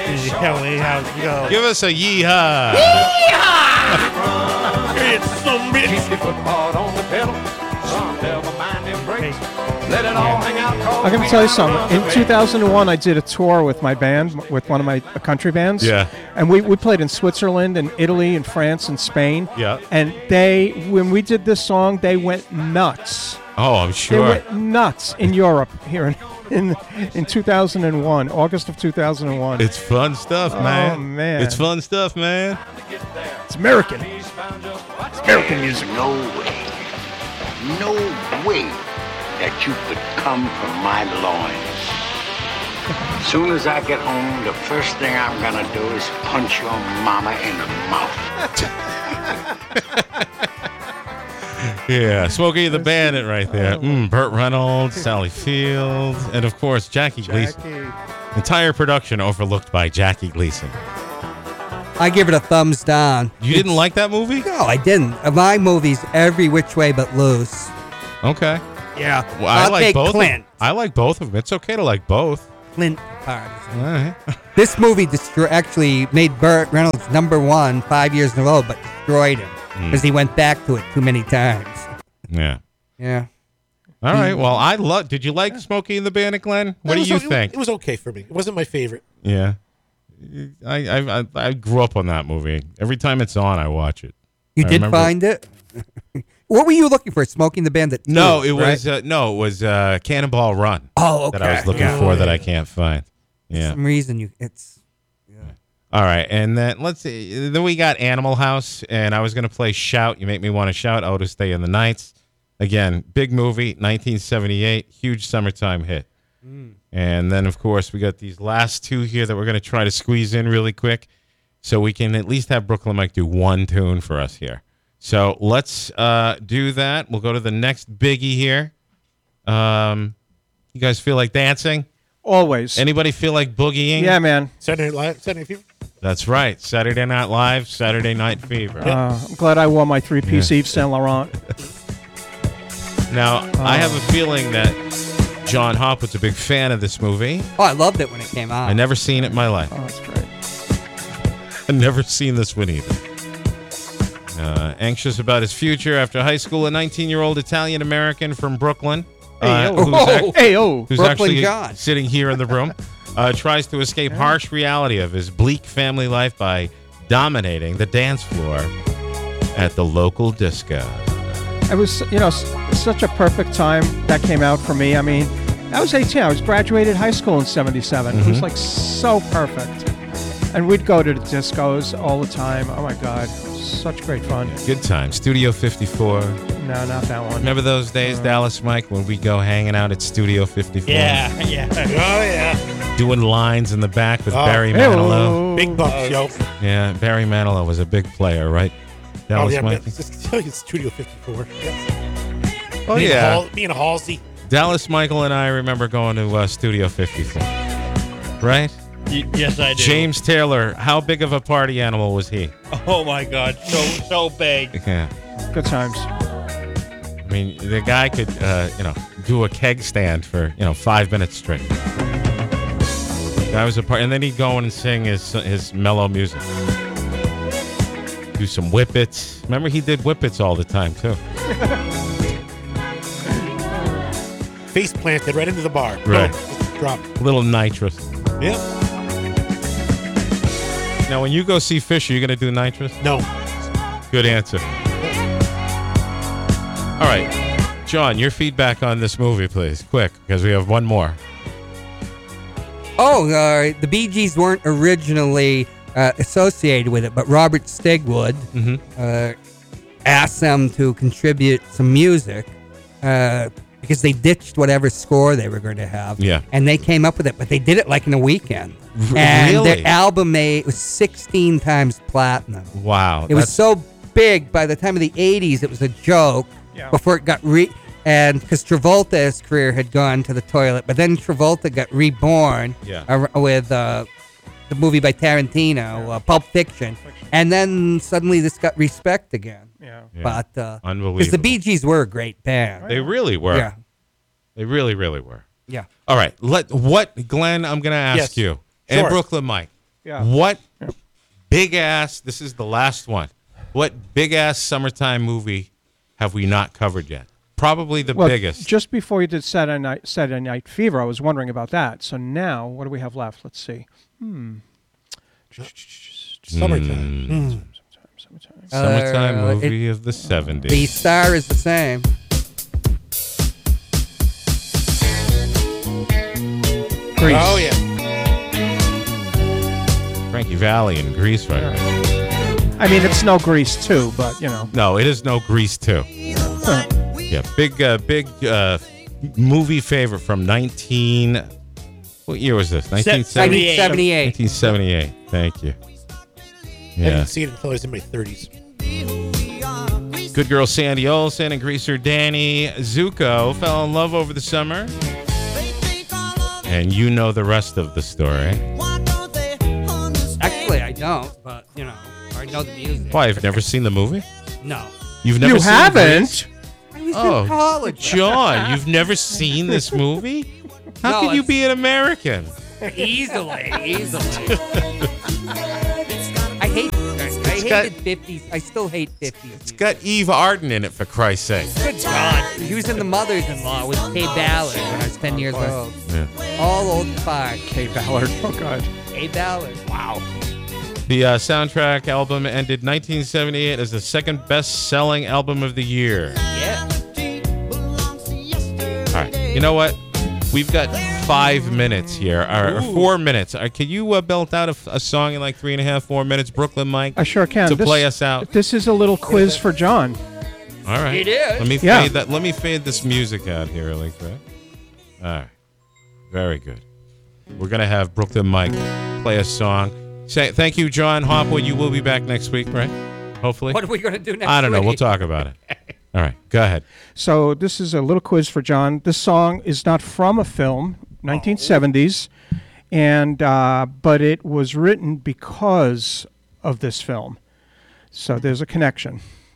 How's it go? Give us a yeehaw. It's some bitch. Keep your foot hard on the pedal. Some never mind them brakes. Let it all hang out. I'm going to tell you something. In 2001, I did a tour with my band, with one of my country bands. Yeah. And we played in Switzerland and Italy and France and Spain. Yeah. And when we did this song, they went nuts. Oh, I'm They sure. went nuts in Europe here in 2001, August of 2001. It's fun stuff, man. Oh, man. It's fun stuff, man. It's American. It's American music. No way that you could come from my loins. As soon as I get home, the first thing I'm gonna do is punch your mama in the mouth. Yeah, Smokey the Bandit right there. Burt Reynolds, Sally Field, and of course Jackie Gleason. Entire production overlooked by Jackie Gleason. I give it a thumbs down. You didn't like that movie? No, I didn't. My movie's Every Which Way But Loose. Okay. Yeah. Well, I I'll like take both. Clint. I like both of them. It's okay to like both. Clint Hard. All right. This movie actually made Burt Reynolds #1 5 years in a row, but destroyed him because he went back to it too many times. Yeah. Yeah. All right. Well, Did you like Smokey and the Bandit, Glenn? What do you think? It was okay for me. It wasn't my favorite. Yeah. I grew up on that movie. Every time it's on, I watch it. You I did remember- find it? What were you looking for? Smoking the Bandit 2, No, it right? was Cannonball Run. Oh, okay. That I was looking for that I can't find. Yeah. For some reason it's. All right, and then let's see. Then we got Animal House, and I was going to play Shout. You Make Me Want to Shout. Otis Day and the Nights. Again, big movie, 1978, huge summertime hit. And then, of course, we got these last two here that we're going to try to squeeze in really quick so we can at least have Brooklyn Mike do one tune for us here. So let's do that. We'll go to the next biggie here. You guys feel like dancing? Always. Anybody feel like boogieing? Yeah, man. Saturday Night Live. Saturday Night Fever. That's right. Saturday Night Live, Saturday Night Fever. I'm glad I wore my three-piece Yves Saint Laurent. Now, I have a feeling that John Hopp was a big fan of this movie. Oh, I loved it when it came out. I never seen it in my life. Oh, that's great. I've never seen this one either. Anxious about his future after high school, a 19-year-old Italian-American from Brooklyn, who's Brooklyn actually John. sitting here in the room, tries to escape harsh reality of his bleak family life by dominating the dance floor at the local disco. It was, such a perfect time that came out for me. I mean, I was 18. I was graduated high school in 77. It was like so perfect. And we'd go to the discos all the time. Oh, my God. Such great fun. Good time. Studio 54. No, not that one. Remember those days, Dallas Mike, when we go hanging out at Studio 54? Yeah. Oh, yeah. Doing lines in the back with Barry Manilow. Big bucks, yo. Yeah, Barry Manilow was a big player, right? Dallas Mike? It's Studio 54. Oh, yeah. Me and Halsey. Dallas Michael and I remember going to Studio 54. Right? Yes, I do. James Taylor, how big of a party animal was he? Oh, my God. So big. Yeah. Good times. I mean, the guy could, do a keg stand for, 5 minutes straight. That was a part, and then he'd go in and sing his mellow music. Do some whippets. Remember, he did whippets all the time too. Face planted right into the bar. Right. Just drop. Little nitrous. Yep. Now, when you go see Fisher, you're going to do nitrous? No. Good answer. All right. John, your feedback on this movie, please. Quick, because we have one more. Oh, the Bee Gees weren't originally associated with it, but Robert Stigwood asked them to contribute some music because they ditched whatever score they were going to have. Yeah. And they came up with it, but they did it like in a weekend. Really? And their album was 16 times platinum. Wow. It was so big, by the time of the 80s, it was a joke before it got and because Travolta's career had gone to the toilet, but then Travolta got reborn with the movie by Tarantino, Pulp Fiction, and then suddenly this got respect again. Yeah. But unbelievable. because the Bee Gees were a great band. They really were. Yeah. They really, really were. Yeah. All right. Glenn, I'm going to ask you. And Sure. Brooklyn Mike. Yeah. What big ass? This is the last one. What big ass summertime movie have we not covered yet? Probably the biggest. Just before you did Saturday Night Fever, I was wondering about that. So now, what do we have left? Let's see. Summertime. Summertime movie of the 70s. The star is the same. Grease. Oh, yeah. Frankie Valli and Grease, right? I mean, it's no Grease 2, but, you know. No, it is no Grease 2. Yeah, big movie favorite from 19. What year was this? 1978. 1978. Thank you. I Yeah. didn't see it until I was in my 30s. Good girl Sandy Olsen and greaser Danny Zuko fell in love over the summer. And you know the rest of the story. Actually, I don't, but, you know, I know the music. Why, you've never seen the movie? No. You've never You seen haven't? I was Oh, in college. John, you've never seen this movie? How No, can you it's- be an American? Easily. I hated 50s. I still hate 50s. It's got Eve Arden in it, for Christ's sake. Good God. He was in The Mothers-in-Law with Kay Ballard when I was 10 years old. Yeah. All old fart. Kay Ballard. Oh, God. Kay Ballard. Wow. The soundtrack album ended 1978 as the second best-selling album of the year. Yeah. All right. You know what? We've got 5 minutes here, or 4 minutes. Can you belt out a song in like 3.5, 4 minutes, Brooklyn Mike? I sure can. To play us out. This is a little quiz for John. All right. It is. Let me Yeah. fade that. Let me fade this music out here really quick. All right. Very good. We're gonna have Brooklyn Mike play a song. Say thank you, John Hopwood. You will be back next week, right? Hopefully. What are we going to do next I don't know. week? We'll talk about it. All right. Go ahead. So this is a little quiz for John. This song is not from a film, 1970s, and but it was written because of this film. So there's a connection.